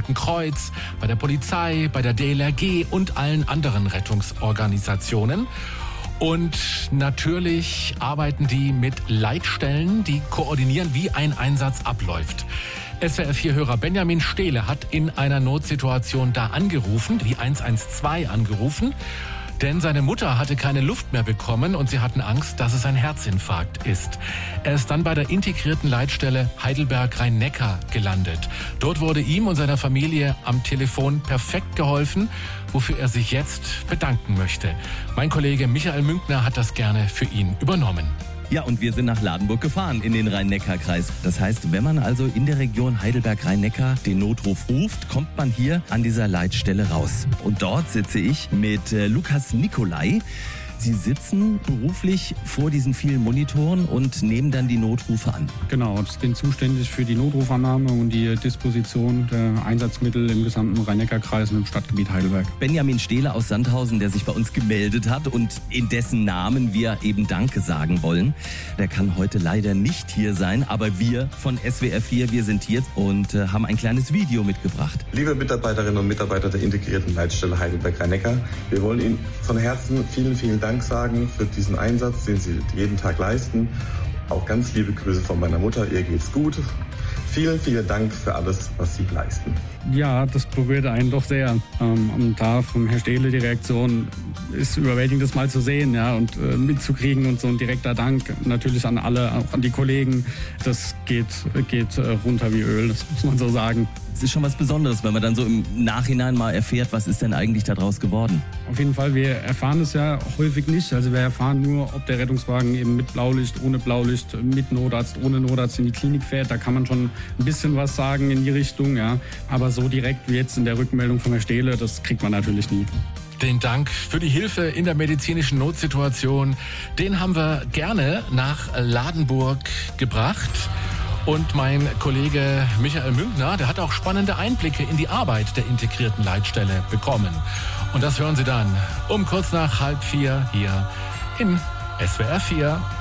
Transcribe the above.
Roten Kreuz, bei der Polizei, bei der DLRG und allen anderen Rettungsorganisationen. Und natürlich arbeiten die mit Leitstellen, die koordinieren, wie ein Einsatz abläuft. SWR4-Hörer Benjamin Stehle hat in einer Notsituation da angerufen, die 112 angerufen, denn seine Mutter hatte keine Luft mehr bekommen und sie hatten Angst, dass es ein Herzinfarkt ist. Er ist dann bei der integrierten Leitstelle Heidelberg-Rhein-Neckar gelandet. Dort wurde ihm und seiner Familie am Telefon perfekt geholfen, wofür er sich jetzt bedanken möchte. Mein Kollege Michael Münkner hat das gerne für ihn übernommen. Ja, und wir sind nach Ladenburg gefahren in den Rhein-Neckar-Kreis. Das heißt, wenn man also in der Region Heidelberg-Rhein-Neckar den Notruf ruft, kommt man hier an dieser Leitstelle raus. Und dort sitze ich mit Lukas Nicolai. Sie sitzen beruflich vor diesen vielen Monitoren und nehmen dann die Notrufe an. Genau, ich bin zuständig für die Notrufannahme und die Disposition der Einsatzmittel im gesamten Rhein-Neckar-Kreis und im Stadtgebiet Heidelberg. Benjamin Stehle aus Sandhausen, der sich bei uns gemeldet hat und in dessen Namen wir eben Danke sagen wollen. Der kann heute leider nicht hier sein, aber wir von SWR4, wir sind hier und haben ein kleines Video mitgebracht. Liebe Mitarbeiterinnen und Mitarbeiter der integrierten Leitstelle Heidelberg-Rhein-Neckar, wir wollen Ihnen von Herzen vielen Dank sagen für diesen Einsatz, den Sie jeden Tag leisten. Auch ganz liebe Grüße von meiner Mutter, ihr geht's gut. Vielen Dank für alles, was Sie leisten. Ja, das berührt einen doch sehr. Und da vom Herrn Stehle die Reaktion ist überwältigend, das mal zu sehen, ja, und mitzukriegen und so ein direkter Dank natürlich an alle, auch an die Kollegen. Das geht runter wie Öl, das muss man so sagen. Es ist schon was Besonderes, wenn man dann so im Nachhinein mal erfährt, was ist denn eigentlich daraus geworden? Auf jeden Fall, wir erfahren es ja häufig nicht. Also wir erfahren nur, ob der Rettungswagen eben mit Blaulicht, ohne Blaulicht, mit Notarzt, ohne Notarzt in die Klinik fährt. Da kann man schon ein bisschen was sagen in die Richtung, ja. Aber so direkt wie jetzt in der Rückmeldung von Herrn Stehle, das kriegt man natürlich nie. Den Dank für die Hilfe in der medizinischen Notsituation, den haben wir gerne nach Ladenburg gebracht. Und mein Kollege Michael Münkner, der hat auch spannende Einblicke in die Arbeit der integrierten Leitstelle bekommen. Und das hören Sie dann um kurz nach 3:30 hier in SWR4.